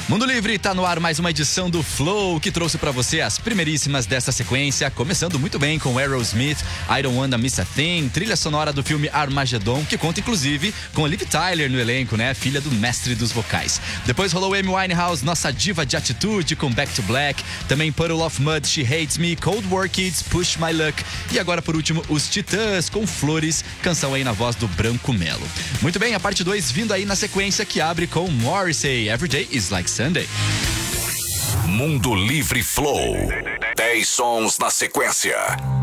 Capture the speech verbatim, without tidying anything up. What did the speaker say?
Mundo Livre, tá no ar mais uma edição do Flow, que trouxe pra você as primeiríssimas dessa sequência, começando muito bem com Aerosmith, I Don't Wanna Miss a Thing, trilha sonora do filme Armageddon, que conta inclusive com Liv Tyler no elenco, né, filha do mestre dos vocais. Depois rolou Amy Winehouse, nossa diva de atitude, com Back to Black, também Puddle of Mudd, She Hates Me, Cold War Kids, Push My Luck, e agora por último os Titãs com Flores, canção aí na voz do Branco Melo. Muito bem, a parte dois vindo aí na sequência, que abre com Morrissey, Every Day is Like Sunday. Mundo Livre Flow. dez sons na sequência.